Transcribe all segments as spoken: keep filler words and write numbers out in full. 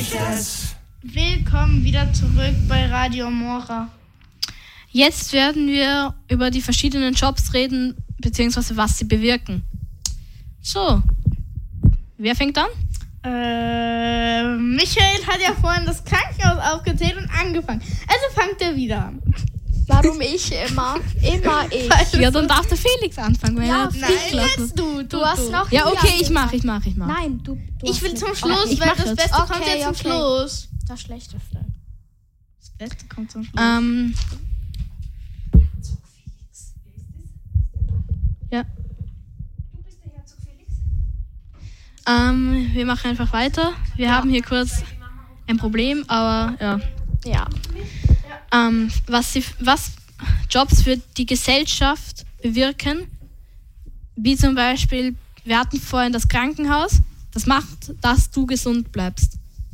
Gleiches. Willkommen wieder zurück bei Radio Mora. Jetzt werden wir über die verschiedenen Jobs reden, beziehungsweise was sie bewirken. So, wer fängt an? Äh, Michael hat ja vorhin das Krankenhaus aufgezählt und angefangen. Also fangt er wieder an. Warum ich immer? Immer ich. Ja, dann darf der Felix anfangen. Weil Ja, er Nein, nicht lassen. jetzt du. Du hast noch Ja, nie okay, ich angefangen. mach, ich mach, ich mach. Nein, du. du Ich hast will nicht. zum Schluss, ich weil mach das jetzt. Beste kommt Okay, jetzt zum okay. Schluss. Das Schlechteste. Das Beste kommt zum Schluss. Ähm, ja. Ähm, wir machen einfach weiter. Wir haben hier kurz ein Problem, aber ja. Ja. Ähm, was, sie, was Jobs für die Gesellschaft bewirken, wie zum Beispiel, wir hatten vorhin das Krankenhaus, das macht, dass du gesund bleibst.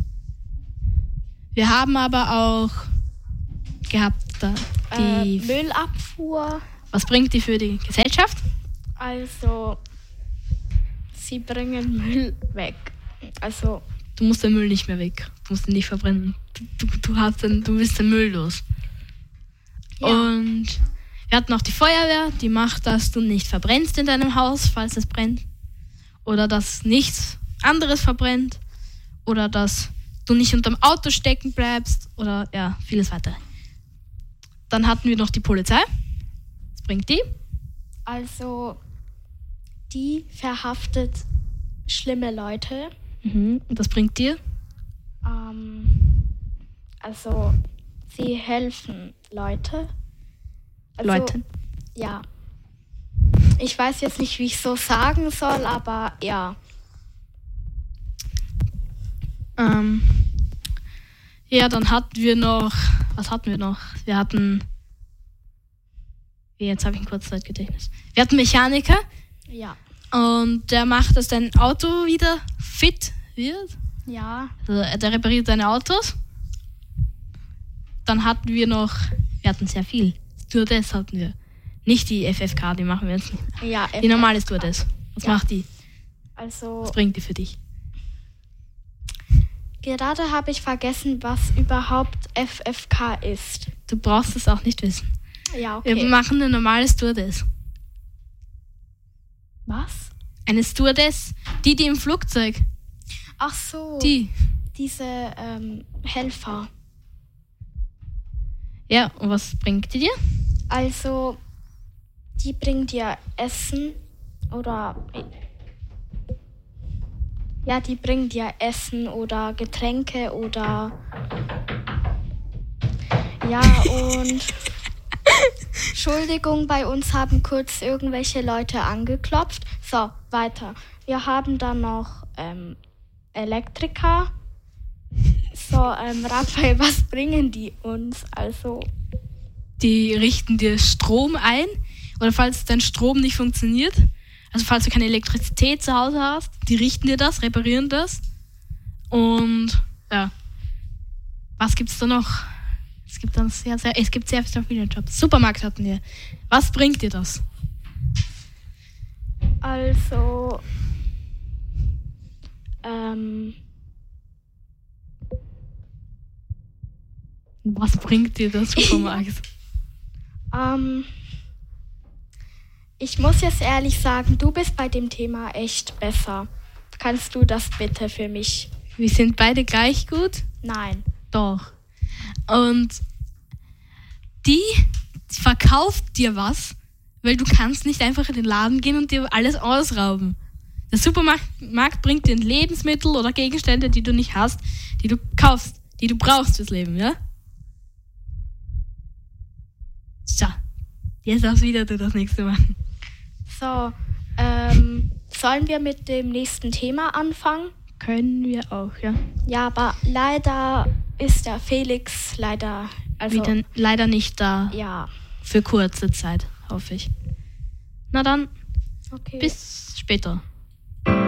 Wir haben aber auch gehabt, da, die, Äh, Müllabfuhr. was bringt die für die Gesellschaft? Also, sie bringen Müll weg. Also, Du musst den Müll nicht mehr weg, du musst ihn nicht verbrennen. Du, du, du, hast den, du bist den Müll los. Ja. Und wir hatten auch die Feuerwehr, die macht, dass du nicht verbrennst in deinem Haus, falls es brennt. Oder dass nichts anderes verbrennt. Oder dass du nicht unterm Auto stecken bleibst. Oder ja, vieles weiter. Dann hatten wir noch die Polizei. Was bringt die? also, die verhaftet schlimme Leute. Mhm. Und das bringt dir? Ähm, also, sie helfen Leute. Also, Leute. Ja. Ich weiß jetzt nicht, wie ich so sagen soll, aber ja. Ähm, ja, dann hatten wir noch, was hatten wir noch? Wir hatten, jetzt habe ich ein Kurzzeitgedächtnis. Wir hatten Mechaniker Ja. und der macht, dass dein Auto wieder fit wird. Ja. Also der repariert deine Autos. Dann hatten wir noch, wir hatten sehr viel. Stewardess hatten wir. Nicht die F F K, die machen wir jetzt nicht. Ja, Die normale Stewardess. Was Ja. macht die? Also, Was bringt die für dich? gerade habe ich vergessen, was überhaupt F F K ist. Du brauchst es auch nicht wissen. Ja, Wir okay. machen eine normale Stewardess. Was? Eine Stewardess, die, die im Flugzeug, Ach so, die. diese ähm, Helfer. Ja, und was bringt die dir? Also, die bringen dir Essen oder... Ja, die bringen dir Essen oder Getränke oder... Ja, und... Entschuldigung, bei uns haben kurz irgendwelche Leute angeklopft. So, weiter. Wir haben dann noch ähm, Elektriker. So, ähm, Raphael, was bringen die uns? Also, Die richten dir Strom ein. Oder falls dein Strom nicht funktioniert, also falls du keine Elektrizität zu Hause hast, die richten dir das, reparieren das. Und ja, was gibt's da noch? Es gibt dann sehr, sehr, es gibt sehr, sehr viele Jobs. Supermarkt hatten wir. Was bringt dir das? also, ähm, Was bringt dir das Supermarkt? ähm, ich muss jetzt ehrlich sagen, du bist bei dem Thema echt besser. Kannst du das bitte für mich? Wir sind beide gleich gut. Nein. Doch. Und die verkauft dir was, weil du kannst nicht einfach in den Laden gehen und dir alles ausrauben. Der Supermarkt Markt bringt dir Lebensmittel oder Gegenstände, die du nicht hast, die du kaufst, die du brauchst fürs Leben, ja? So, jetzt darfst wieder du das nächste machen. So, ähm, sollen wir mit dem nächsten Thema anfangen? Können wir auch, ja. Ja, aber leider ist der Felix leider, also, Wieder leider nicht da ja, für kurze Zeit, hoffe ich. Na dann, okay. bis später.